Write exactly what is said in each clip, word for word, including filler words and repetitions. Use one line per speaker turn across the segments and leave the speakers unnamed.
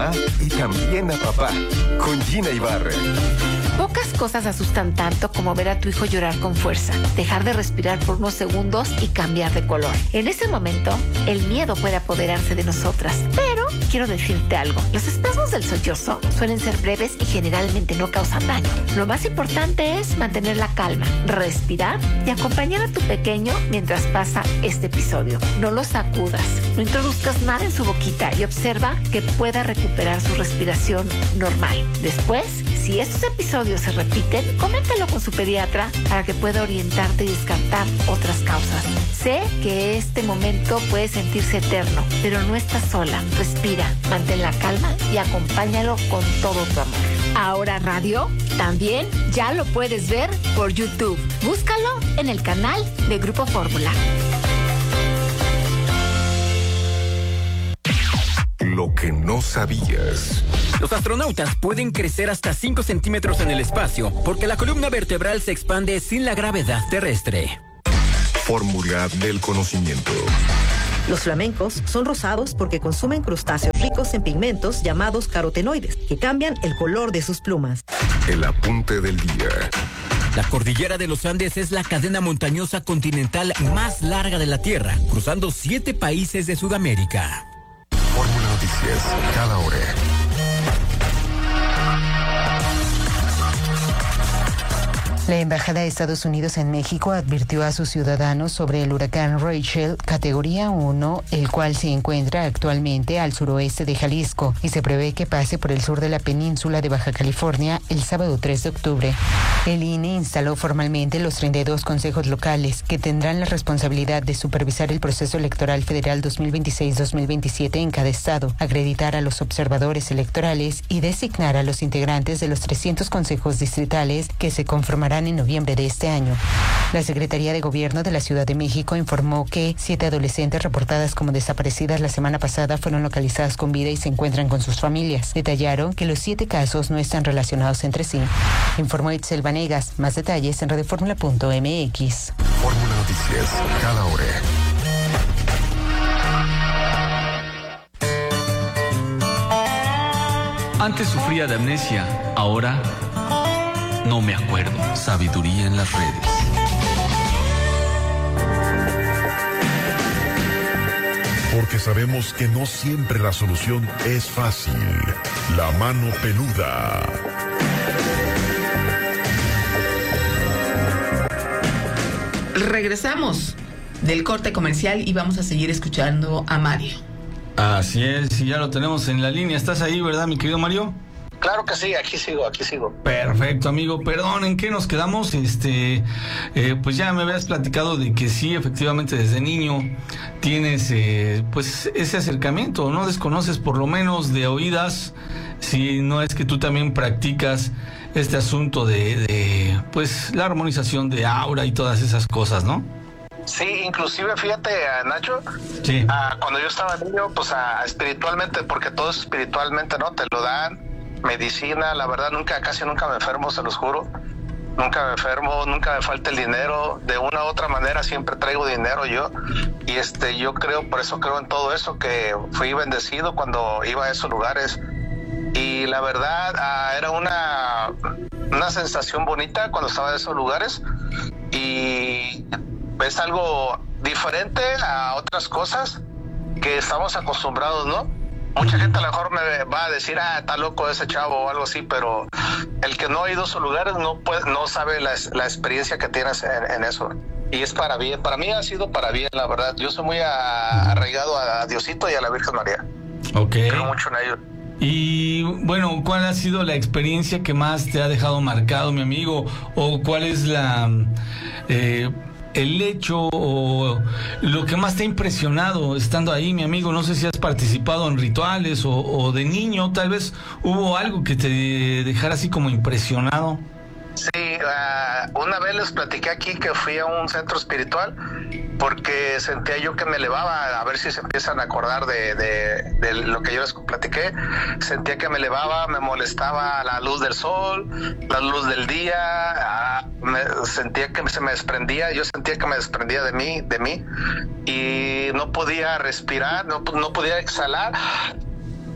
mamá y también a papá con Gina Ibarra.
Pocas cosas asustan tanto como ver a tu hijo llorar con fuerza, dejar de respirar por unos segundos y cambiar de color. En ese momento, el miedo puede apoderarse de nosotras. Pero quiero decirte algo. Los espasmos del sollozo suelen ser breves y generalmente no causan daño. Lo más importante es mantener la calma, respirar y acompañar a tu pequeño mientras pasa este episodio. No lo sacudas, no introduzcas nada en su boquita y observa que pueda recuperar su respiración normal. Después, si estos episodios se repiten, coméntalo con su pediatra para que pueda orientarte y descartar otras causas. Sé que este momento puede sentirse eterno, pero no estás sola. Respira, mantén la calma y acompáñalo con todo tu amor. Ahora Radio también ya lo puedes ver por YouTube. Búscalo en el canal de Grupo Fórmula.
Lo que no sabías.
Los astronautas pueden crecer hasta cinco centímetros en el espacio porque la columna vertebral se expande sin la gravedad terrestre.
Fórmula del conocimiento.
Los flamencos son rosados porque consumen crustáceos ricos en pigmentos llamados carotenoides, que cambian el color de sus plumas.
El apunte del día.
La cordillera de los Andes es la cadena montañosa continental más larga de la Tierra, cruzando siete países de Sudamérica.
Fórmula Noticias, cada hora.
La Embajada de Estados Unidos en México advirtió a sus ciudadanos sobre el huracán Rachel, categoría uno, el cual se encuentra actualmente al suroeste de Jalisco y se prevé que pase por el sur de la península de Baja California el sábado tres de octubre. El I N E instaló formalmente los treinta y dos consejos locales que tendrán la responsabilidad de supervisar el proceso electoral federal dos mil veintiséis dos mil veintisiete en cada estado, acreditar a los observadores electorales y designar a los integrantes de los trescientos consejos distritales que se conformarán en noviembre de este año. La Secretaría de Gobierno de la Ciudad de México informó que siete adolescentes reportadas como desaparecidas la semana pasada fueron localizadas con vida y se encuentran con sus familias. Detallaron que los siete casos no están relacionados entre sí. Informó Itzel Vanegas. Más detalles en radioformula punto m x.
Fórmula Noticias, cada hora.
Antes sufría de amnesia, ahora no me acuerdo. Sabiduría en las redes.
Porque sabemos que no siempre la solución es fácil. La mano peluda.
Regresamos del corte comercial y vamos a seguir escuchando a Mario.
Así es, y ya lo tenemos en la línea. ¿Estás ahí, verdad, mi querido Mario?
Claro que sí, aquí sigo, aquí sigo.
Perfecto, amigo. Perdón, ¿en qué nos quedamos? Este, eh, pues ya me habías platicado de que sí, efectivamente, desde niño tienes, eh, pues, ese acercamiento, ¿no? Desconoces por lo menos de oídas, si no es que tú también practicas este asunto de, de, pues, la armonización de aura y todas esas cosas, ¿no?
Sí, inclusive, fíjate, Nacho,
sí.
uh, cuando yo estaba niño, pues, uh, espiritualmente, porque todo es espiritualmente, ¿no? Te lo dan. Medicina, la verdad nunca, casi nunca me enfermo, se los juro, nunca me enfermo, nunca me falta el dinero, de una u otra manera siempre traigo dinero yo, y este, yo creo, por eso creo en todo eso, que fui bendecido cuando iba a esos lugares, y la verdad uh, era una, una sensación bonita cuando estaba en esos lugares, y es algo diferente a otras cosas que estamos acostumbrados, ¿no? Mucha gente a lo mejor me va a decir, ah, está loco ese chavo o algo así, pero el que no ha ido a esos lugares no puede, no sabe la, la experiencia que tienes en, en eso. Y es para bien, para mí ha sido para bien, la verdad. Yo soy muy a, arraigado a Diosito y a la Virgen María.
Ok.
Creo mucho en ellos.
Y bueno, ¿cuál ha sido la experiencia que más te ha dejado marcado, mi amigo? ¿O cuál es la... Eh, el hecho o lo que más te ha impresionado estando ahí, mi amigo? No sé si has participado en rituales o, o de niño, tal vez hubo algo que te dejara así como impresionado.
Sí, uh, una vez les platiqué aquí que fui a un centro espiritual porque sentía yo que me elevaba, a ver si se empiezan a acordar de, de, de lo que yo les platiqué. Sentía que me elevaba, me molestaba la luz del sol, la luz del día, uh, me, sentía que se me desprendía, yo sentía que me desprendía de mí, de mí, y no podía respirar, no, no podía exhalar.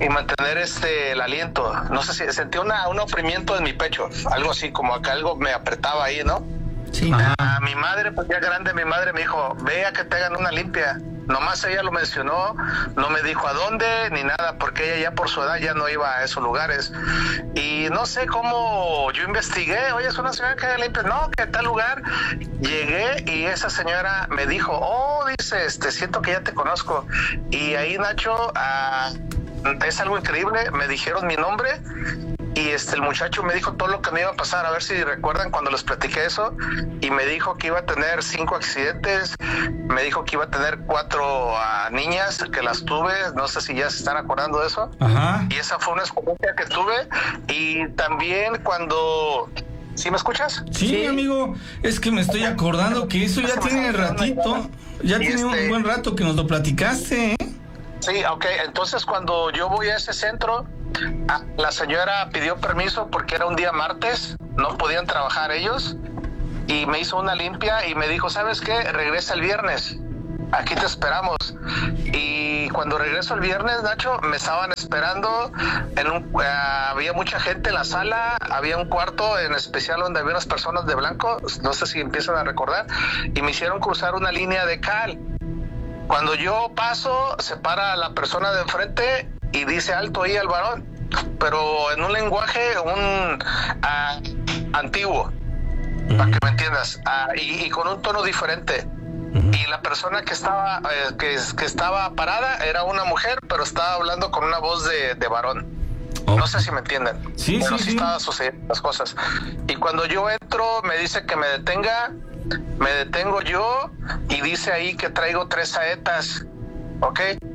y mantener este el aliento. No sé si sentí una, un oprimimiento en mi pecho, algo así, como que algo me apretaba ahí, ¿no?
Sí.
A mi madre, pues ya grande, mi madre me dijo, ve a que te hagan una limpia. Nomás ella lo mencionó, no me dijo a dónde ni nada, porque ella ya por su edad ya no iba a esos lugares. Y no sé cómo, yo investigué, oye, es una señora que limpia, no, que tal lugar. Llegué y esa señora me dijo, oh, dice, este, siento que ya te conozco. Y ahí, Nacho, uh, es algo increíble, me dijeron mi nombre. Y este el muchacho me dijo todo lo que me iba a pasar, a ver si recuerdan cuando les platiqué eso, y me dijo que iba a tener cinco accidentes, me dijo que iba a tener cuatro uh, niñas que las tuve, no sé si ya se están acordando de eso.
Ajá.
Y esa fue una experiencia que tuve. Y también cuando... ¿Sí me escuchas?
Sí, sí, amigo, es que me estoy acordando que eso ya tiene ratito, ya tiene este... un buen rato que nos lo platicaste, ¿eh?
Sí, ok, entonces cuando yo voy a ese centro, la señora pidió permiso porque era un día martes, no podían trabajar ellos, y me hizo una limpia y me dijo, ¿sabes qué? Regresa el viernes, aquí te esperamos. Y cuando regreso el viernes, Nacho, me estaban esperando, en un, uh, había mucha gente en la sala, había un cuarto en especial donde había unas personas de blanco, no sé si empiezan a recordar, y me hicieron cruzar una línea de cal. Cuando yo paso, se para la persona de enfrente y dice alto ahí al varón, pero en un lenguaje un uh, antiguo, uh-huh. para que me entiendas, uh, y, y con un tono diferente. Uh-huh. Y la persona que estaba eh, que, que estaba parada era una mujer, pero estaba hablando con una voz de, de varón. Oh. No sé si me entienden.
Sí,
pero
sí,
sí, sí estaban sucediendo las cosas. Y cuando yo entro, me dice que me detenga. Me detengo yo y dice ahí que traigo tres saetas, ¿ok?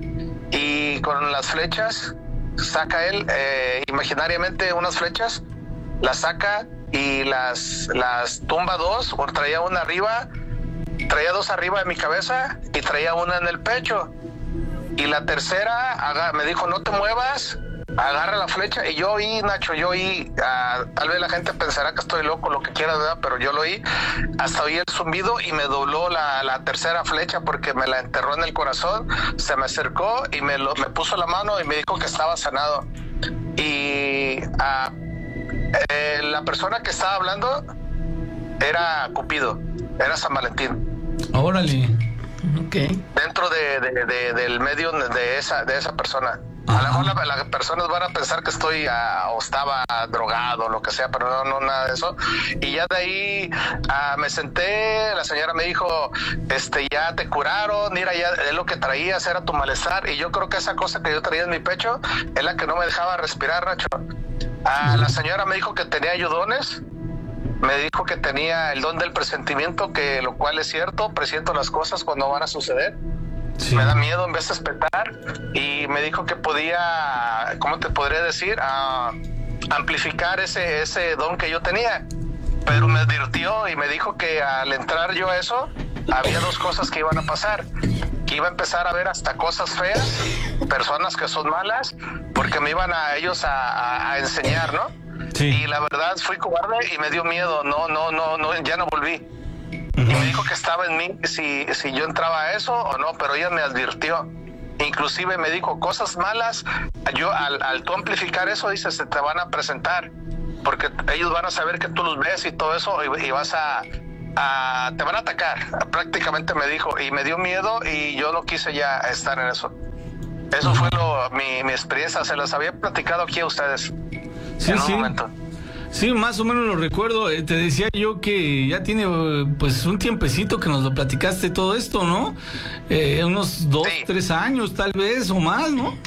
Y con las flechas, saca él eh, imaginariamente unas flechas, las saca y las, las tumba dos, o traía una arriba, traía dos arriba de mi cabeza y traía una en el pecho. Y la tercera haga, me dijo, no te muevas, agarra la flecha. Y yo oí, Nacho, yo oí, uh, tal vez la gente pensará que estoy loco, lo que quiera, ¿verdad? Pero yo lo oí, hasta oí el zumbido y me dobló la, la tercera flecha porque me la enterró en el corazón, se me acercó y me, lo, me puso la mano y me dijo que estaba sanado. Y uh, eh, la persona que estaba hablando era Cupido, era San Valentín.
Órale.
Okay.
Dentro de, de, de, del medio de esa, de esa persona. A lo mejor las la personas van a pensar que estoy uh, o estaba drogado o lo que sea, pero no, no, nada de eso. Y ya de ahí uh, me senté, la señora me dijo, este, ya te curaron, mira, ya es lo que traías, era tu malestar. Y yo creo que esa cosa que yo traía en mi pecho es la que no me dejaba respirar, Nacho. Uh, la señora me dijo que tenía ayudones, me dijo que tenía el don del presentimiento, que lo cual es cierto, presiento las cosas cuando van a suceder. Sí. Me da miedo en vez de espetar, y me dijo que podía, ¿cómo te podría decir? Uh, amplificar ese, ese don que yo tenía, pero me advirtió y me dijo que al entrar yo a eso, había dos cosas que iban a pasar, que iba a empezar a ver hasta cosas feas, personas que son malas, porque me iban a ellos a, a, a enseñar, ¿no? Sí. Y la verdad fui cobarde y me dio miedo, no, no, no, no, ya no volví. Y me dijo que estaba en mí si, si yo entraba a eso o no, pero ella me advirtió. Inclusive me dijo cosas malas, yo al, al tú amplificar eso, dice, se te van a presentar, porque ellos van a saber que tú los ves y todo eso, y, y vas a, a, te van a atacar, prácticamente me dijo, y me dio miedo y yo no quise ya estar en eso. Eso fue lo, mi, mi experiencia, se las había platicado aquí a ustedes.
Sí, en un
sí.
momento. Sí, más o menos lo recuerdo. Eh, te decía yo que ya tiene pues un tiempecito que nos lo platicaste todo esto, ¿no? Eh, unos dos, sí. tres años tal vez o más, ¿no?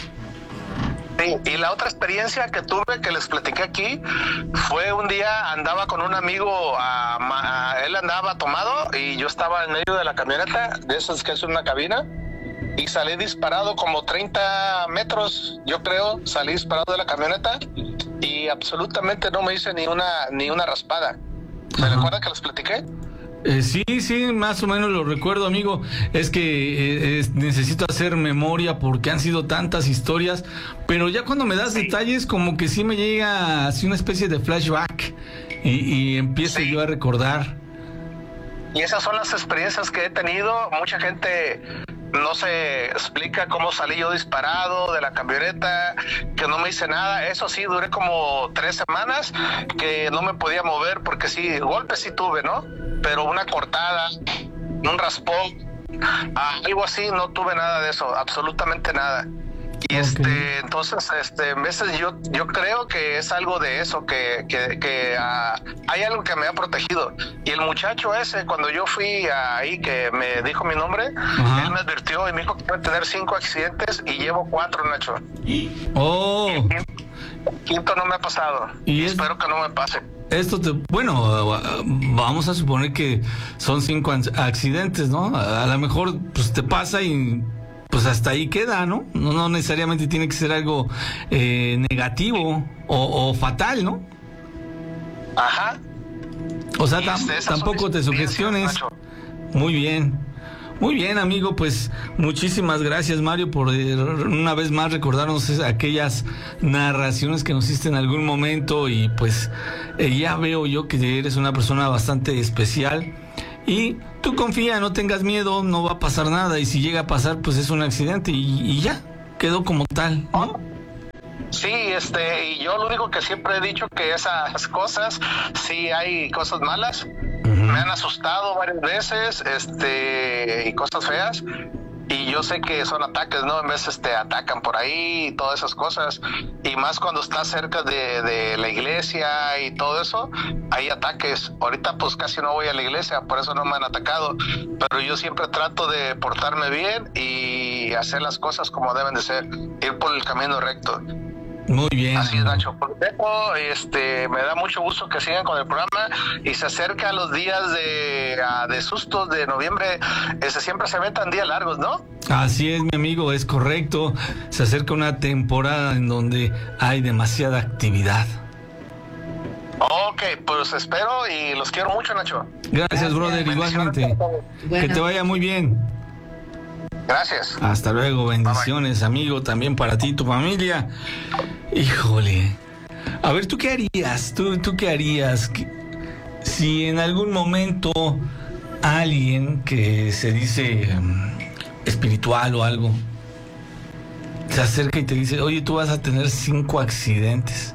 Sí, y la otra experiencia que tuve que les platiqué aquí fue un día andaba con un amigo, a, a, él andaba tomado y yo estaba en medio de la camioneta, de esas que es una cabina, y salí disparado como treinta metros, yo creo, salí disparado de la camioneta y absolutamente no me hice ni una ni una raspada. ¿Se uh-huh. recuerda que les platiqué?
Eh, sí, sí, más o menos lo recuerdo, amigo. Es que eh, es, necesito hacer memoria porque han sido tantas historias, pero ya cuando me das sí. detalles como que sí me llega así una especie de flashback y, y empiezo sí. yo a recordar.
Y esas son las experiencias que he tenido. Mucha gente no se explica cómo salí yo disparado de la camioneta, que no me hice nada. Eso sí, duré como tres semanas que no me podía mover, porque sí, golpes sí tuve, ¿no? Pero una cortada, un raspón, algo así, no tuve nada de eso, absolutamente nada. Y okay. este, entonces, este, en veces yo, yo creo que es algo de eso, que, que, que uh, hay algo que me ha protegido. Y el muchacho ese, cuando yo fui ahí, que me dijo mi nombre, uh-huh. él me advirtió y me dijo que puede tener cinco accidentes y llevo cuatro, Nacho.
Oh.
Y el quinto, el quinto no me ha pasado. Y, y es... espero que no me pase.
Esto te, bueno, vamos a suponer que son cinco accidentes, ¿no? A, a lo mejor pues te pasa y pues hasta ahí queda, ¿no? No, no necesariamente tiene que ser algo eh, negativo o, o fatal, ¿no?
Ajá.
O sea, tam, tampoco te sugestiones. Muy bien. Muy bien, amigo, pues muchísimas gracias, Mario, por eh, una vez más recordarnos aquellas narraciones que nos hiciste en algún momento, y pues eh, ya veo yo que eres una persona bastante especial y tú confía, no tengas miedo, no va a pasar nada, y si llega a pasar pues es un accidente y, y ya, quedó como tal, ¿no?
Sí, este, y yo lo único que siempre he dicho que esas cosas, sí hay cosas malas. Me han asustado varias veces, este, y cosas feas, y yo sé que son ataques, ¿no? En veces te atacan por ahí y todas esas cosas, y más cuando estás cerca de, de la iglesia y todo eso, hay ataques. Ahorita pues casi no voy a la iglesia, por eso no me han atacado, pero yo siempre trato de portarme bien y hacer las cosas como deben de ser, ir por el camino recto.
Muy bien.
Así es, Nacho. Este, me da mucho gusto que sigan con el programa, y se acercan los días de, uh, de sustos de noviembre. Ese, siempre se aventan días largos, ¿no?
Así es, mi amigo, es correcto. Se acerca una temporada en donde hay demasiada actividad.
Ok, pues espero y los quiero mucho, Nacho.
Gracias, brother, igualmente. Bueno. Que te vaya muy bien.
Gracias.
Hasta luego, bendiciones, bye, bye. Amigo, también para ti y tu familia. Híjole. A ver, ¿tú qué harías? ¿Tú, tú qué harías? Si en algún momento alguien que se dice um, espiritual o algo se acerca y te dice, oye, tú vas a tener cinco accidentes.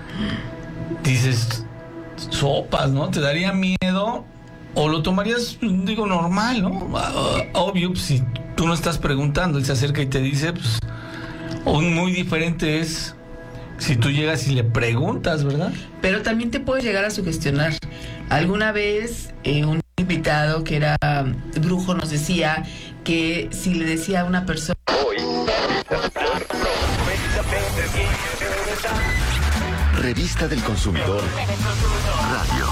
Dices, sopas, ¿no? ¿Te daría miedo? ¿O lo tomarías, digo, normal, ¿no? Uh, obvio, pues, si tú no estás preguntando, él se acerca y te dice, pues, un muy diferente es si tú llegas y le preguntas, ¿verdad?
Pero también te puedes llegar a sugestionar. Alguna vez eh, un invitado que era brujo nos decía que si le decía a una persona...
Revista del Consumidor Radio.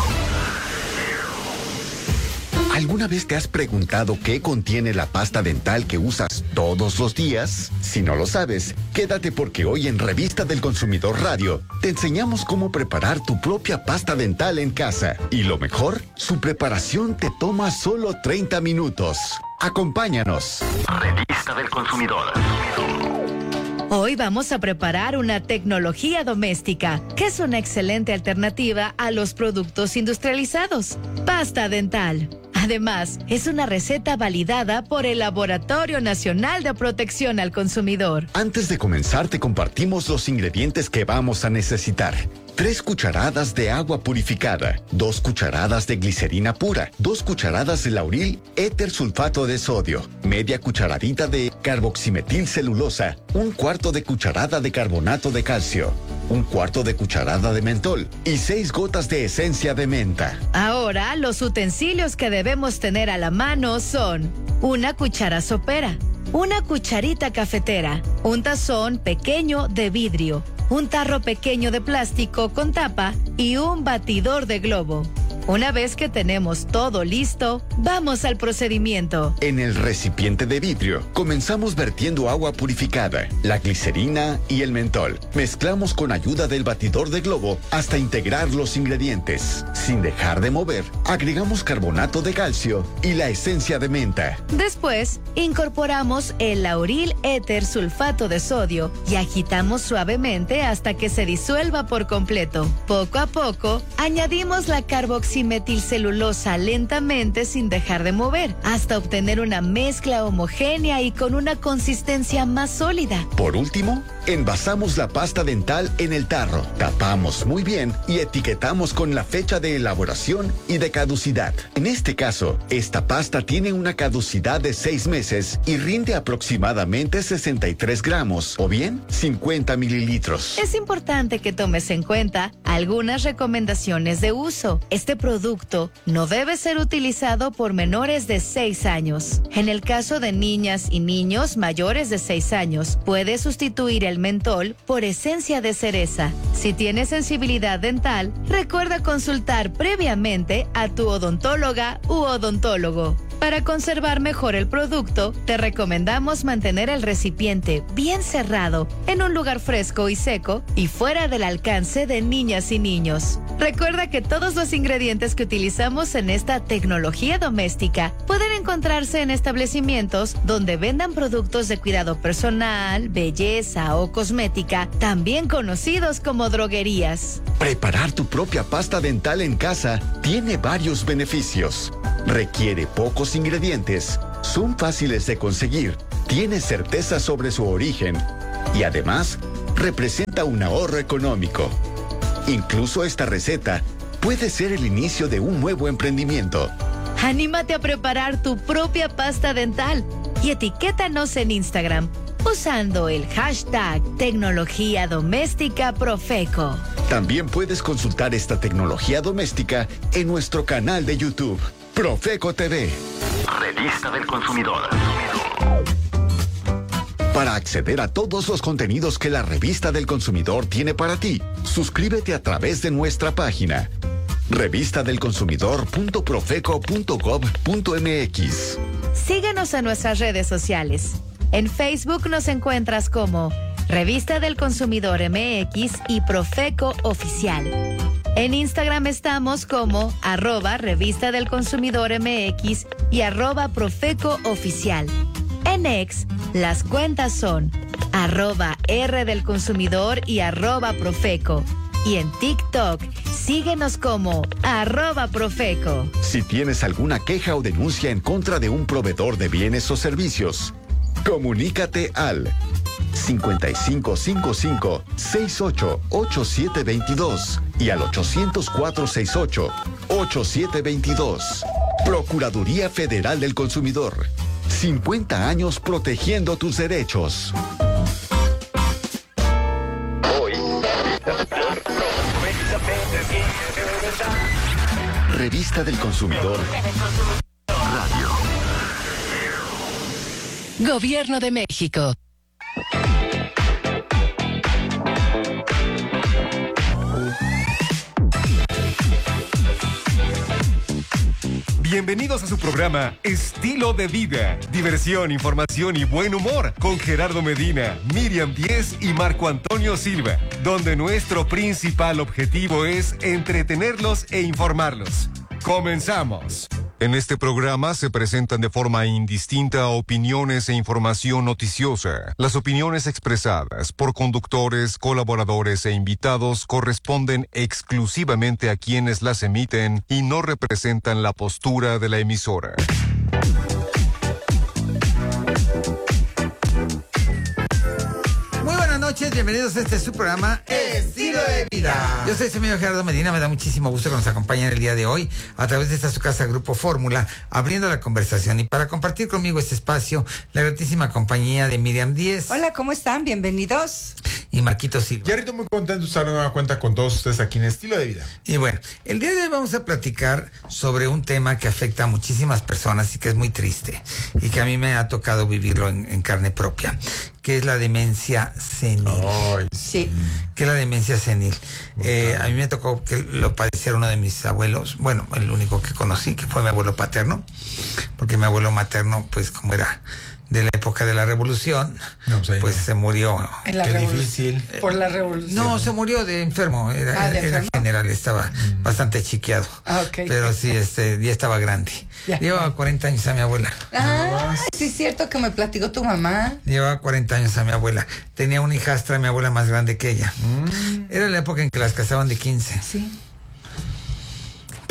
¿Alguna vez te has preguntado qué contiene la pasta dental que usas todos los días? Si no lo sabes, quédate, porque hoy en Revista del Consumidor Radio te enseñamos cómo preparar tu propia pasta dental en casa. Y lo mejor, su preparación te toma solo treinta minutos. Acompáñanos. Revista del Consumidor.
Hoy vamos a preparar una tecnología doméstica, que es una excelente alternativa a los productos industrializados. Pasta dental. Además, es una receta validada por el Laboratorio Nacional de Protección al Consumidor.
Antes de comenzar, te compartimos los ingredientes que vamos a necesitar. Tres cucharadas de agua purificada, dos cucharadas de glicerina pura, dos cucharadas de lauril éter sulfato de sodio, media cucharadita de carboximetilcelulosa, un cuarto de cucharada de carbonato de calcio, un cuarto de cucharada de mentol y seis gotas de esencia de menta.
Ahora, los utensilios que debemos tener a la mano son una cuchara sopera, una cucharita cafetera, un tazón pequeño de vidrio, un tarro pequeño de plástico con tapa y un batidor de globo. Una vez que tenemos todo listo, vamos al procedimiento.
En el recipiente de vidrio, comenzamos vertiendo agua purificada, la glicerina y el mentol. Mezclamos con ayuda del batidor de globo hasta integrar los ingredientes. Sin dejar de mover, agregamos carbonato de calcio y la esencia de menta.
Después, incorporamos el lauril éter sulfato de sodio y agitamos suavemente hasta que se disuelva por completo. Poco a poco, añadimos la carboximetilcelulosa carboximetilcelulosa lentamente sin dejar de mover, hasta obtener una mezcla homogénea y con una consistencia más sólida.
Por último, envasamos la pasta dental en el tarro, tapamos muy bien y etiquetamos con la fecha de elaboración y de caducidad. En este caso, esta pasta tiene una caducidad de seis meses y rinde aproximadamente sesenta y tres gramos, o bien cincuenta mililitros.
Es importante que tomes en cuenta algunas recomendaciones de uso. Este producto no debe ser utilizado por menores de seis años. En el caso de niñas y niños mayores de seis años, puede sustituir el mentol por esencia de cereza. Si tienes sensibilidad dental, recuerda consultar previamente a tu odontóloga u odontólogo. Para conservar mejor el producto, te recomendamos mantener el recipiente bien cerrado, en un lugar fresco y seco y fuera del alcance de niñas y niños. Recuerda que todos los ingredientes que utilizamos en esta tecnología doméstica pueden encontrarse en establecimientos donde vendan productos de cuidado personal, belleza o cosmética, también conocidos como droguerías.
Preparar tu propia pasta dental en casa tiene varios beneficios. Requiere pocos ingredientes, son fáciles de conseguir, tiene certeza sobre su origen y además representa un ahorro económico. Incluso esta receta puede ser el inicio de un nuevo emprendimiento.
Anímate a preparar tu propia pasta dental y etiquétanos en Instagram usando el hashtag Tecnología Doméstica Profeco.
También puedes consultar esta tecnología doméstica en nuestro canal de YouTube, Profeco T V.
Revista del Consumidor.
Para acceder a todos los contenidos que la Revista del Consumidor tiene para ti, suscríbete a través de nuestra página revista del consumidor punto profeco punto gob punto mx.
Síguenos en nuestras redes sociales. En Facebook nos encuentras como Revista del Consumidor M X y Profeco Oficial. En Instagram estamos como arroba Revista del Consumidor M X y arroba Profeco Oficial. En X, las cuentas son arroba R del Consumidor y arroba Profeco. Y en TikTok, síguenos como arroba Profeco.
Si tienes alguna queja o denuncia en contra de un proveedor de bienes o servicios, comunícate al cincuenta y cinco cincuenta y cinco, sesenta y ocho, ochenta y siete veintidós y al ochocientos cuatro sesenta y ocho, ochenta y siete veintidós. Procuraduría Federal del Consumidor. cincuenta años protegiendo tus derechos. Hoy. Revista del Consumidor. Radio.
Gobierno de México.
Bienvenidos a su programa Estilo de Vida, diversión, información y buen humor con Gerardo Medina, Miriam Díez y Marco Antonio Silva, donde nuestro principal objetivo es entretenerlos e informarlos. ¡Comenzamos!
En este programa se presentan de forma indistinta opiniones e información noticiosa. Las opiniones expresadas por conductores, colaboradores e invitados corresponden exclusivamente a quienes las emiten y no representan la postura de la emisora.
Muy buenas noches, bienvenidos a este su programa Estilo de Vida. Yo soy su amigo Gerardo Medina, me da muchísimo gusto que nos acompañen el día de hoy a través de esta su casa Grupo Fórmula, abriendo la conversación y para compartir conmigo este espacio, la gratísima compañía de Miriam Díez.
Hola, ¿cómo están? Bienvenidos.
Y Marquito Silva.
Yarito, muy contento de estar de nueva cuenta con todos ustedes aquí en Estilo de Vida.
Y bueno, el día de hoy vamos a platicar sobre un tema que afecta a muchísimas personas y que es muy triste y que a mí me ha tocado vivirlo en, en carne propia, que es la demencia senil.
Ay,
sí.
Que es la demencia senil. Eh, a mí me tocó que lo padeciera uno de mis abuelos, bueno, el único que conocí, que fue mi abuelo paterno, porque mi abuelo materno, pues como era de la época de la revolución, no, pues, pues se murió.
En la
Qué
revolu-
difícil.
Por la revolución.
No, se murió de enfermo, era,
Ah, ¿de
era
enfermo?
general, estaba mm. bastante chiqueado.
Ah, ok.
Pero sí, este, ya estaba grande.
Ya.
Llevaba cuarenta años a mi abuela.
Ah, sí es cierto que me platicó tu mamá.
Llevaba cuarenta años a mi abuela. Tenía una hijastra, mi abuela más grande que ella. Mm. Era la época en que las casaban de quince.
Sí.
Qué,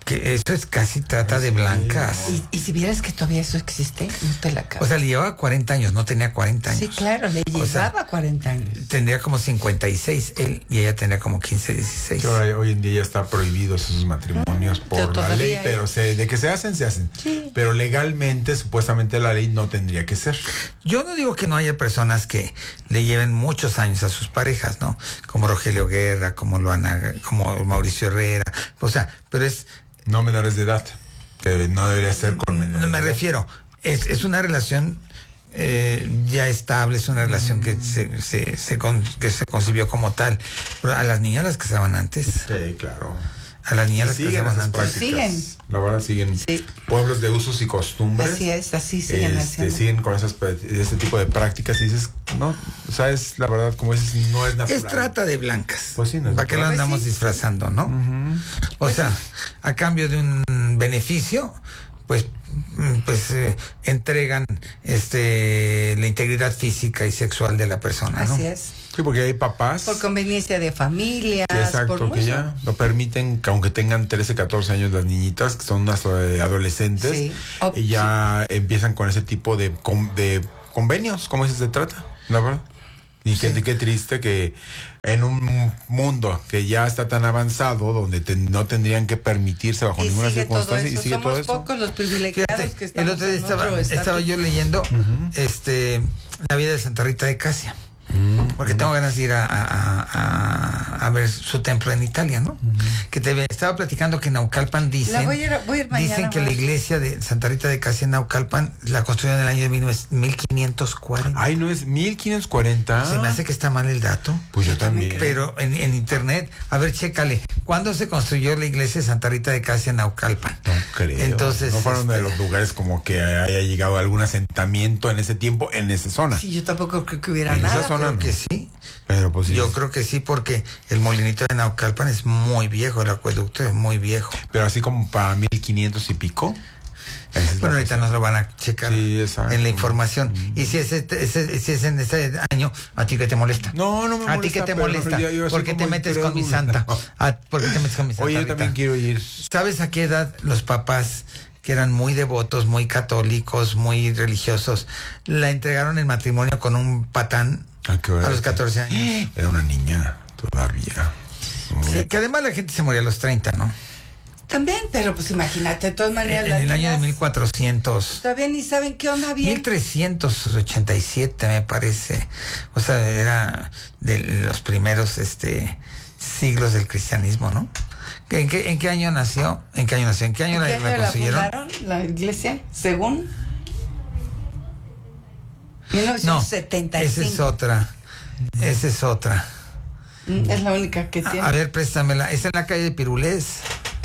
que eso es casi trata de blancas.
Y, y si vieras que todavía eso existe, no te la acabas.
O sea, le llevaba cuarenta años, no tenía cuarenta años.
Sí, claro, le llevaba
O sea,
cuarenta años.
Tendría como cincuenta y seis él y ella tendría como quince, dieciséis.
Que ahora, hoy en día ya está prohibidos esos matrimonios por
Pero
la
todavía
ley,
hay.
pero se, de que se hacen, se hacen.
Sí.
Pero legalmente, supuestamente la ley no tendría que ser.
Yo no digo que no haya personas que le lleven muchos años a sus parejas, ¿no? Como Rogelio Guerra, como Luana, como Mauricio Herrera. O sea, pero es...
No menores de edad, que no debería ser con menores
No me
de edad.
refiero, es, es una relación eh, ya estable, es una relación que se, se, se con- que se concibió como tal. Pero a las niñas las casaban antes.
Sí, claro.
A las niñas
Y
las
siguen
casaban
esas
antes.
prácticas.
Siguen.
La verdad siguen pueblos de usos y costumbres.
Así es, así siguen
Este,
haciendo.
siguen con esas, este tipo de prácticas y dices, no, o sea, es la verdad, como dices, no es natural.
Es trata de blancas.
Pues sí, no es
¿Para qué lo
natural.
andamos disfrazando, no? O sea, a cambio de un beneficio, pues, mm, pues eh, entregan este la integridad física y sexual de la persona, ¿no?
Así es.
Sí, porque hay papás.
Por conveniencia de familias.
Sí, exacto,
por
que
mucho.
ya lo permiten, que aunque tengan trece, catorce años las niñitas, que son unas eh, adolescentes,
Sí. Oh,
y ya empiezan con ese tipo de, con- de convenios, ¿cómo se trata? La verdad. Y qué, qué triste que en un mundo que ya está tan avanzado, donde te- no tendrían que permitirse bajo
Y
ninguna
sigue todo
circunstancia, y
eso.
sigue
Somos
todo eso.
pocos los privilegiados
Fíjate,
que
el
estamos
otro día
en
estaba,
otro estatus.
estaba yo leyendo este la vida de Santa Rita de Casia. Porque tengo ganas de ir a, a- a- a ver su templo en Italia, ¿no? Que te estaba platicando que en Naucalpan dicen,
La voy a ir- voy a ir mañana,
dicen que la
voy.
iglesia de Santa Rita de Casia en Naucalpan la construyeron en el año de mil quinientos cuarenta.
Ay, no es mil quinientos cuarenta.
Se me hace que está mal el dato.
Pues yo también.
Pero en, en internet, a ver, chécale, ¿cuándo se construyó la iglesia de Santa Rita de Casia en Naucalpan?
No creo.
Entonces,
no fueron de
este-
los lugares como que haya llegado algún asentamiento en ese tiempo, en esa zona.
Sí, yo tampoco creo que hubiera
En
nada.
esa zona
Creo
no.
que sí.
Pero pues sí.
Yo creo que sí, porque el molinito de Naucalpan es muy viejo, el acueducto es muy viejo.
Pero así como para mil quinientos y pico. Esa es la
Bueno, ahorita
cuestión.
nos lo van a checar
Sí, exacto.
en la información. Y si es, este- ese- si es en ese año, ¿a ti qué te molesta?
No, no me
¿A ti
molesta,
qué te
pero
molesta?
yo- yo soy
¿Por qué te
como
metes con mi
incrédulo.
santa? Ah, ¿por qué te metes con mi santa?
Oye, yo
Rita?
también quiero ir.
¿Sabes a qué edad los papás, que eran muy devotos, muy católicos, muy religiosos, la entregaron en matrimonio con un patán
¿A qué hora?
a los catorce años?
Era una niña todavía.
Sí, que además la gente se moría a los treinta, ¿no?
También, pero pues imagínate, de todas maneras.
En
las
el año de
niñas
mil cuatrocientos.
Todavía ni saben qué onda bien.
mil trescientos ochenta y siete me parece. O sea, era de los primeros este siglos del cristianismo, ¿no? ¿En qué, en qué año nació? ¿En qué año nació? ¿En qué año
¿En
la,
qué año
la
la
construyeron?
fundaron, la iglesia? Según. mil
No,
novecientos setenta y cinco.
esa es otra. Esa es otra.
Mm, Es la única que tiene.
A, a ver, préstamela. Es en la calle de Pirulés.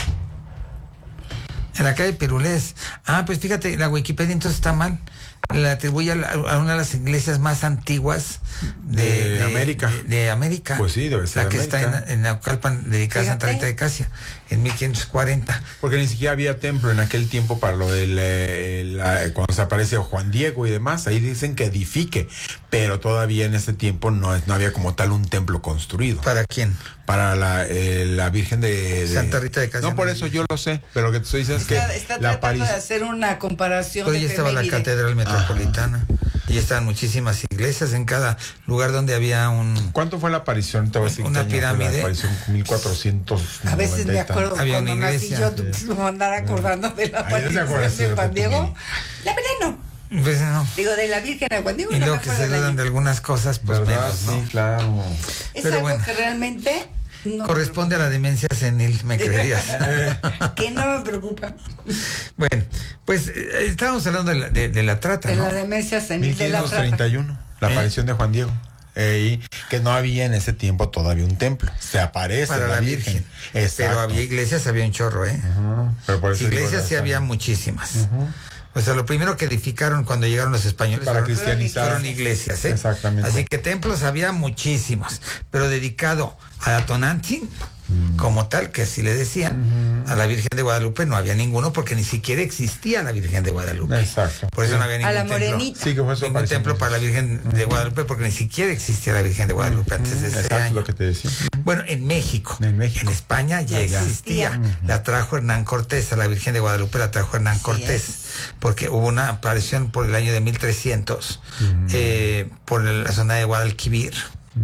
En la calle de Pirulés. Ah, pues fíjate, la Wikipedia entonces está mal. La atribuye a, la- a una de las iglesias más antiguas de,
De América.
De, de América.
Pues sí, debe ser
La que
América.
está en, en Naucalpan, dedicada a Santa
Fíjate.
Rita de Casia, en mil quinientos cuarenta.
Porque ni siquiera había templo en aquel tiempo para lo del eh, la- cuando se aparece Juan Diego y demás. Ahí dicen que edifique, pero todavía en ese tiempo no, es- no había como tal un templo construido.
¿Para quién?
Para la, eh, la Virgen de, de-
Santa Rita de Casia.
No, por eso yo lo sé, pero lo que te estoy diciendo es que
Está, está
la
tratando de
aparición.
hacer una comparación.
Pero
de
ya estaba la
efeméride.
catedral metropolitana. Y estaban muchísimas iglesias en cada lugar donde había un...
¿Cuánto fue la aparición? Te voy a decir
Una
qué año fue
pirámide.
La aparición mil cuatrocientos.
A veces me acuerdo
Había
cuando
una
nací
iglesia.
yo, tú me andar acordando de la
Ay, ¿no te acuerdas
aparición de
de
Juan Diego.
Ratumini?
La verdad no.
Pues no.
Digo, de la Virgen de Juan Diego.
Y
no
luego
me
que
acuerdo
se
del
dudan
año.
de algunas cosas, pues
¿Verdad?
menos, ¿no?
Sí, claro.
Es
Pero
algo
bueno.
que realmente no
Corresponde a la demencia senil, me creerías.
que no me preocupa.
Bueno, pues eh, estábamos hablando de la, de, de la trata,
De
¿no?
la demencia senil
mil
de la
quinientos
trata.
treinta y uno, la
¿Eh?
aparición de Juan Diego. Eh, y que no había en ese tiempo todavía un templo. Se aparece
Para la Virgen. Pero
Exacto.
había iglesias, había un chorro, ¿eh?
Ajá. Pero por eso digo,
Iglesias
o
sí
sea,
había muchísimas. O sea, lo primero que edificaron cuando llegaron los españoles
Para
fueron,
cristianizar.
fueron iglesias, ¿eh?
Exactamente.
Así que templos había muchísimos, pero dedicado a la Tonantzin, como tal, que así le decían, a la Virgen de Guadalupe no había ninguno porque ni siquiera existía la Virgen de Guadalupe.
Exacto.
Por eso no había
A
ningún
la
templo.
morenita.
Sí, que fue su
Ningún
aparición.
templo para la Virgen de Guadalupe porque ni siquiera existía la Virgen de Guadalupe antes de ese
Exacto,
año.
lo que te decía.
Bueno, en México.
En México.
En España ya,
Ya
existía.
existía.
La trajo Hernán Cortés, a la Virgen de Guadalupe la trajo Hernán
Así
Cortés.
es.
Porque hubo una aparición por el año de mil trescientos eh, por la zona de Guadalquivir.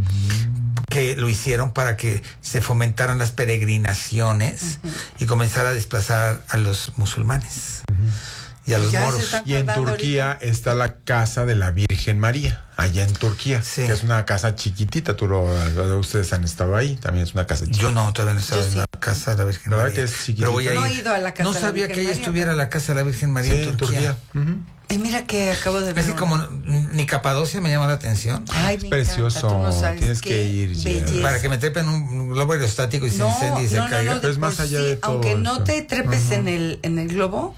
Que lo hicieron para que se fomentaran las peregrinaciones
Ujú.
y comenzara a desplazar a los musulmanes y a los
Ya se
moros.
están
Y en
acordando
Turquía está la casa de la Virgen María, allá en Turquía,
Sí.
que es una casa chiquitita. Tú lo, ustedes han estado ahí, también es una casa chiquita.
Yo no, todavía no estaba
Yo
en
sí.
la casa de la Virgen
La verdad
María.
que es chiquitita.
Pero voy a
No he
ir.
ido a la casa
No
de la
sabía
Virgen
que ahí
María,
estuviera
pero-
la casa de la Virgen María
Sí,
en Turquía.
Ujú.
Y mira que acabo de ver.
Así
una-
como ni Capadocia me llama la atención.
Ay, me
Precioso,
encanta, tú no sabes
tienes
qué
que ir ya.
belleza.
Para que me trepen un globo aerostático y se
No,
incendie y se
no, no,
caiga.
no,
Pero es
de
más
por
allá
sí,
de todo
aunque no
eso.
te trepes en el en el globo,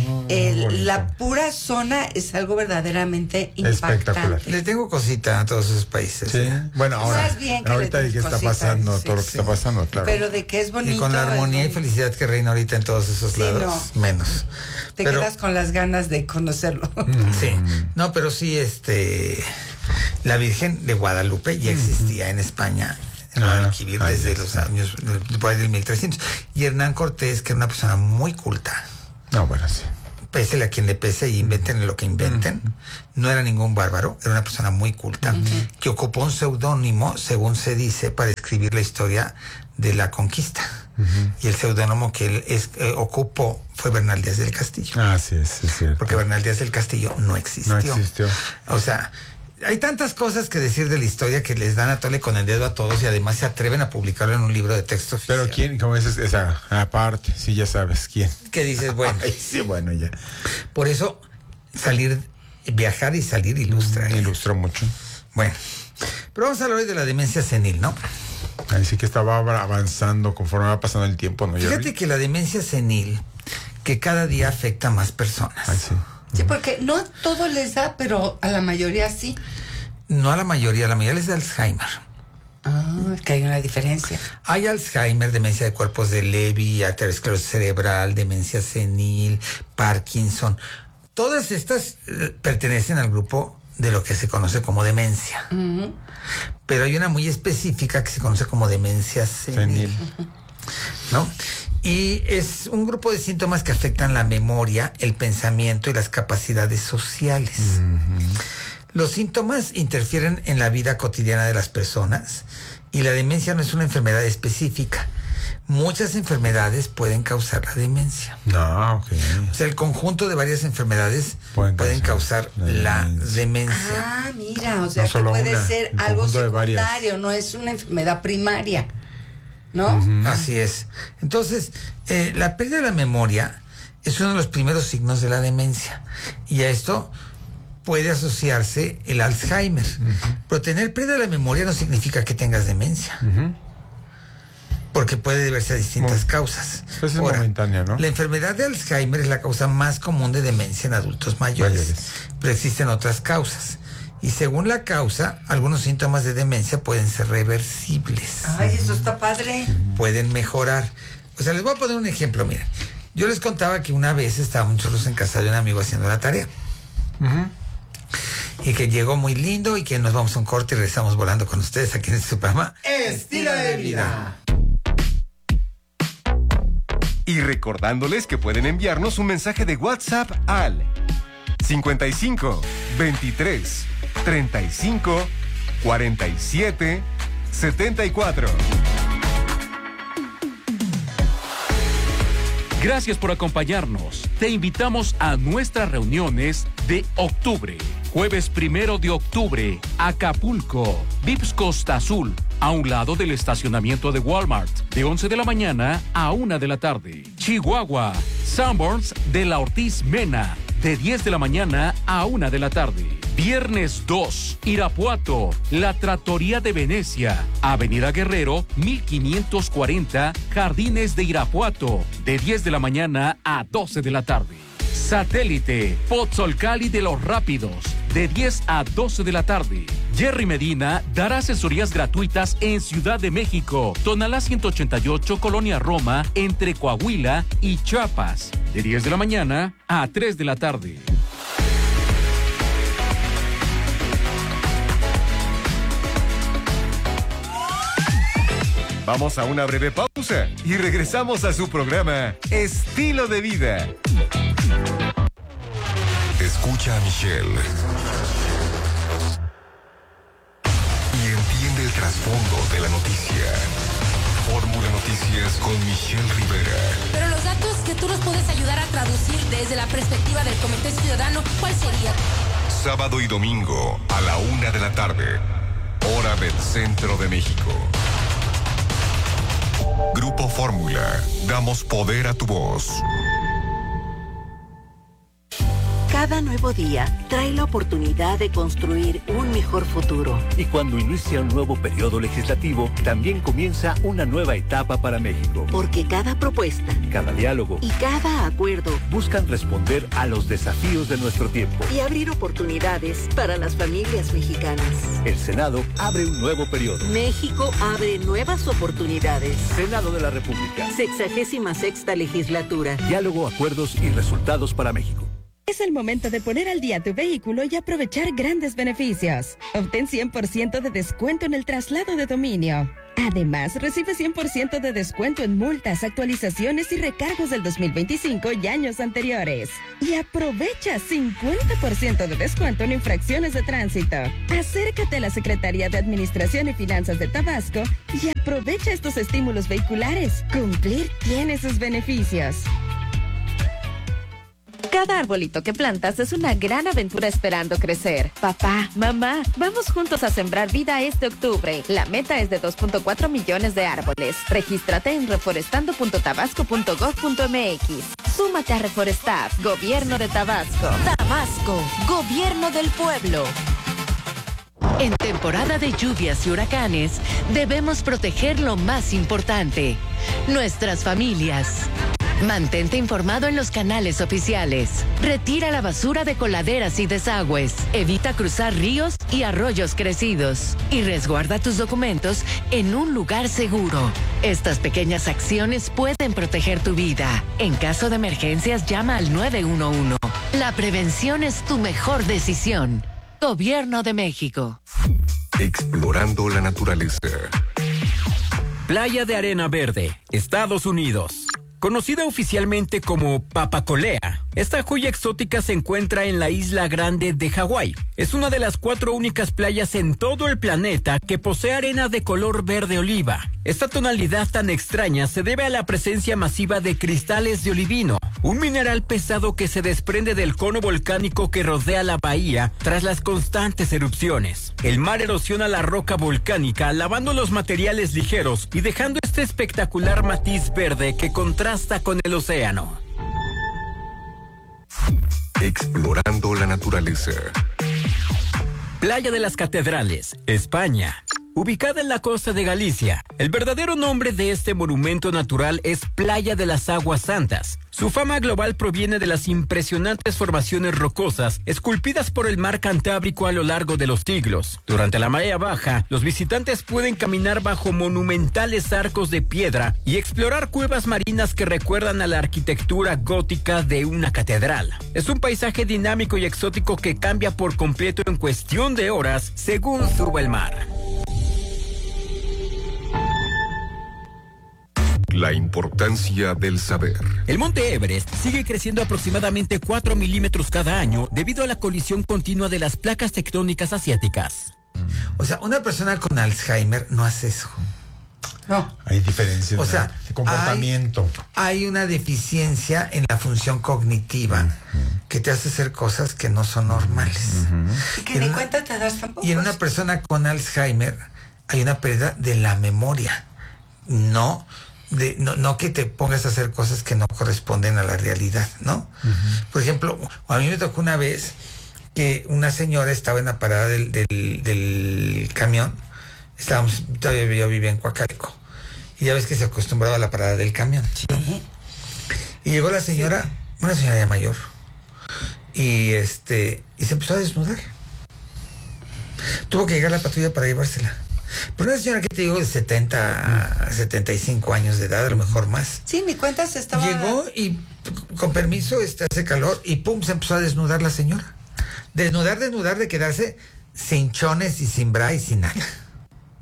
el-
bonito.
la pura zona es algo verdaderamente
Espectacular.
impactante.
Le tengo cosita a todos esos países.
Sí.
¿eh?
Bueno, ahora,
Más bien que le
ahorita de
des
qué está
cositas,
pasando,
sí,
todo lo que
sí.
está pasando, claro.
Pero de que es bonito.
Y con la
es
armonía y
bonito.
felicidad que reina ahorita en todos esos
Sí,
lados, menos.
Te
Pero-
quedas con las ganas de conocerlo.
Sí, no, pero sí, este, la Virgen de Guadalupe ya existía en España, en
Ah,
Guadalquivir,
ahí
desde
está.
los años, del- por ahí del mil trescientos. Y Hernán Cortés, que era una persona muy culta,
No, bueno, sí.
pésele a quien le pese y inventen lo que inventen, no era ningún bárbaro, era una persona muy culta, que ocupó un seudónimo, según se dice, para escribir la historia de la conquista. Y el seudónimo que él es- eh, ocupó fue Bernal Díaz del Castillo.
Ah, sí, sí, sí.
Porque Bernal Díaz del Castillo no existió.
No existió.
O sea, hay tantas cosas que decir de la historia que les dan a tole con el dedo a todos y además se atreven a publicarlo en un libro de texto oficial.
Pero quién, como dices, esa aparte, sí, ya sabes quién.
¿Qué dices? Bueno,
Ay, sí, bueno, ya.
por eso salir, viajar y salir ilustra. ¿eh?
Ilustró mucho.
Bueno, pero vamos a hablar hoy de la demencia senil, ¿no?
Ahí sí que estaba avanzando conforme va pasando el tiempo, ¿no?
Fíjate
Jerry?
que la demencia senil, que cada día afecta a más personas.
Ay, sí.
Sí, porque no a todos les da, pero a la mayoría sí.
No a la mayoría, a la mayoría les da Alzheimer.
Ah, es que hay una diferencia.
Hay Alzheimer, demencia de cuerpos de Levy, aterosclerosis cerebral, demencia senil, Parkinson. Todas estas eh, pertenecen al grupo de lo que se conoce como demencia.
Ujú.
Pero hay una muy específica que se conoce como demencia senil,
Senil.
¿no? Y es un grupo de síntomas que afectan la memoria, el pensamiento y las capacidades sociales. Los síntomas interfieren en la vida cotidiana de las personas y la demencia no es una enfermedad específica. Muchas enfermedades pueden causar la demencia.
No, ok.
O sea, el conjunto de varias enfermedades
Pueden
pueden,
causar
causar
la
la
demencia.
demencia.
Ah, mira, o sea,
No
que
solo
puede
una,
ser
el
algo
conjunto de varias.
secundario, no es una enfermedad primaria, ¿no?
Ujú.
Así es. Entonces, eh, la pérdida de la memoria es uno de los primeros signos de la demencia. Y a esto puede asociarse el Alzheimer. Pero tener pérdida de la memoria no significa que tengas demencia.
Ujú.
Porque puede deberse a distintas
Mo-
causas.
Pues es
Ahora,
momentánea, ¿no?
la enfermedad de Alzheimer es la causa más común de demencia en adultos mayores,
Mayores.
pero existen otras causas. Y según la causa, algunos síntomas de demencia pueden ser reversibles,
Ay, eso está padre.
pueden mejorar. O sea, les voy a poner un ejemplo, miren. Yo les contaba que una vez estábamos solos en casa de un amigo haciendo la tarea. Y que llegó muy lindo y que nos vamos a un corte y regresamos volando con ustedes aquí en este programa.
Estilo de vida.
Y recordándoles que pueden enviarnos un mensaje de WhatsApp al cincuenta y cinco, veintitrés, treinta y cinco, cuarenta y siete, setenta y cuatro.
Gracias por acompañarnos. Te invitamos a nuestras reuniones de octubre. Jueves primero de octubre, Acapulco, Vips Costa Azul, a un lado del estacionamiento de Walmart, de once de la mañana a una de la tarde. Chihuahua, Sanborns de la Ortiz Mena, de diez de la mañana a una de la tarde. Viernes dos, Irapuato, La Trattoria de Venecia, Avenida Guerrero, mil quinientos cuarenta, Jardines de Irapuato, de diez de la mañana a doce de la tarde. Satélite, Pozzolcali de los Rápidos, de diez a doce de la tarde. Jerry Medina dará asesorías gratuitas en Ciudad de México, Tonalá ciento ochenta y ocho, Colonia Roma, entre Coahuila y Chiapas, de diez de la mañana a tres de la tarde.
Vamos a una breve pausa y regresamos a su programa Estilo de Vida.
Escucha a Michelle y entiende el trasfondo de la noticia. Fórmula Noticias con Michelle Rivera.
Pero los datos que tú nos puedes ayudar a traducir desde la perspectiva del Comité Ciudadano, ¿cuál sería?
Sábado y domingo a la una de la tarde, hora del centro de México. Grupo Fórmula, damos poder a tu voz.
Cada nuevo día trae la oportunidad de construir un mejor futuro.
Y cuando inicia un nuevo periodo legislativo, también comienza una nueva etapa para México.
Porque cada propuesta,
cada diálogo
y cada acuerdo
buscan responder a los desafíos de nuestro tiempo
y abrir oportunidades para las familias mexicanas.
El Senado abre un nuevo periodo.
México abre nuevas oportunidades.
Senado de la República.
Sexagésima sexta legislatura.
Diálogo, acuerdos y resultados para México.
Es el momento de poner al día tu vehículo y aprovechar grandes beneficios. Obtén cien por ciento de descuento en el traslado de dominio. Además, recibe cien por ciento de descuento en multas, actualizaciones y recargos del dos mil veinticinco y años anteriores. Y aprovecha cincuenta por ciento de descuento en infracciones de tránsito. Acércate a la Secretaría de Administración y Finanzas de Tabasco y aprovecha estos estímulos vehiculares. Cumplir tiene sus beneficios.
Cada arbolito que plantas es una gran aventura esperando crecer. Papá, mamá, vamos juntos a sembrar vida este octubre. La meta es de dos punto cuatro millones de árboles. Regístrate en reforestando punto tabasco punto gov punto m x. Súmate a Reforestar, Gobierno de Tabasco.
Tabasco, Gobierno del Pueblo. En temporada de lluvias y huracanes, debemos proteger lo más importante, nuestras familias. Mantente informado en los canales oficiales. Retira la basura de coladeras y desagües. Evita cruzar ríos y arroyos crecidos. Y resguarda tus documentos en un lugar seguro. Estas pequeñas acciones pueden proteger tu vida. En caso de emergencias, llama al nueve uno uno. La prevención es tu mejor decisión. Gobierno de México.
Explorando la naturaleza.
Playa de Arena Verde, Estados Unidos. Conocida oficialmente como Papacolea, esta joya exótica se encuentra en la Isla Grande de Hawái. Es una de las cuatro únicas playas en todo el planeta que posee arena de color verde oliva. Esta tonalidad tan extraña se debe a la presencia masiva de cristales de olivino, un mineral pesado que se desprende del cono volcánico que rodea la bahía tras las constantes erupciones. El mar erosiona la roca volcánica, lavando los materiales ligeros y dejando este espectacular matiz verde que contrasta con el océano.
Explorando la naturaleza.
Playa de las Catedrales, España. Ubicada en la costa de Galicia, el verdadero nombre de este monumento natural es Playa de las Aguas Santas. Su fama global proviene de las impresionantes formaciones rocosas esculpidas por el mar Cantábrico a lo largo de los siglos. Durante la marea baja, los visitantes pueden caminar bajo monumentales arcos de piedra y explorar cuevas marinas que recuerdan a la arquitectura gótica de una catedral. Es un paisaje dinámico y exótico que cambia por completo en cuestión de horas según suba el mar.
La importancia del saber.
El monte Everest sigue creciendo aproximadamente cuatro milímetros cada año debido a la colisión continua de las placas tectónicas asiáticas.
O sea, una persona con Alzheimer no hace eso.
No. Hay diferencias
o sea,
de comportamiento.
Hay, hay una deficiencia en la función cognitiva uh-huh. que te hace hacer cosas que no son normales.
Uh-huh. Y que ni una, cuenta te das tampoco.
Y en una persona con Alzheimer hay una pérdida de la memoria. No... De, no, no que te pongas a hacer cosas que no corresponden a la realidad, ¿no? Uh-huh. Por ejemplo, a mí me tocó una vez que una señora estaba en la parada del, del, del camión. Estábamos, todavía yo vivía en Coacalco. Y ya ves que se acostumbraba a la parada del camión. Sí. Y llegó la señora, una señora ya mayor, y este, y se empezó a desnudar. Tuvo que llegar la patrulla para llevársela. Pero una señora que te digo de setenta a setenta y cinco años de edad, a lo mejor más.
Sí, mi cuenta se estaba...
Llegó y, con permiso, este, hace calor, y pum, se empezó a desnudar la señora. Desnudar, desnudar, de quedarse sin chones y sin bra y sin nada.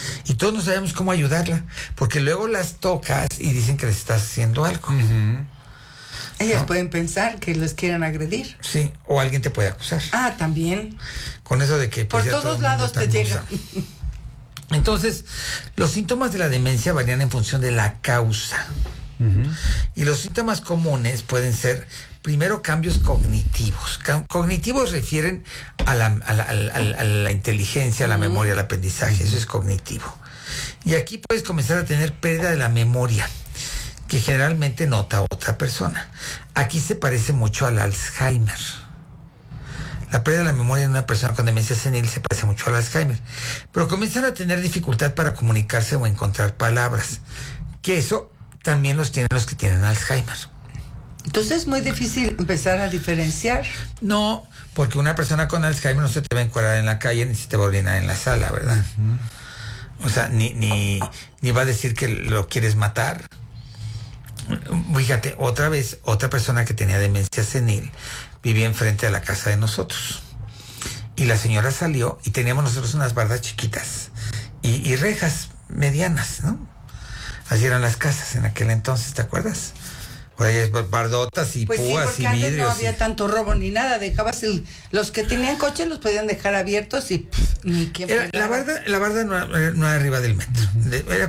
Y todos no sabemos cómo ayudarla, porque luego las tocas y dicen que les estás haciendo algo.
Uh-huh. Ellas
¿no?
pueden pensar que les quieren agredir.
Sí, o alguien te puede acusar.
Ah, también.
Con eso de que...
Pues, por todos lados te llega.
Entonces, los síntomas de la demencia varían en función de la causa. Uh-huh. Y los síntomas comunes pueden ser, primero, cambios cognitivos. Ca- cognitivos refieren a la, a la, a la, a la inteligencia, a la uh-huh. memoria, al aprendizaje. Eso es cognitivo. Y aquí puedes comenzar a tener pérdida de la memoria, que generalmente nota otra persona. Aquí se parece mucho al Alzheimer. La pérdida de la memoria de una persona con demencia senil se parece mucho al Alzheimer. Pero comienzan a tener dificultad para comunicarse o encontrar palabras. Que eso también los tienen los que tienen Alzheimer.
Entonces es muy difícil empezar a diferenciar.
No, porque una persona con Alzheimer no se te va a encuadrar en la calle ni se te va a orinar en la sala, ¿verdad? Uh-huh. O sea, ni, ni, ni va a decir que lo quieres matar. Fíjate, otra vez, otra persona que tenía demencia senil vivía enfrente de la casa de nosotros. Y la señora salió y teníamos nosotros unas bardas chiquitas y, y rejas medianas, ¿no? Así eran las casas en aquel entonces, ¿te acuerdas? Por ahí bardotas y
pues
púas
sí,
y
antes
vidrios.
No había
y...
tanto robo ni nada, dejabas el, los que tenían coche los podían dejar abiertos y pff, ni qué.
Era, la barda, la barda no era, no era arriba del metro. De, era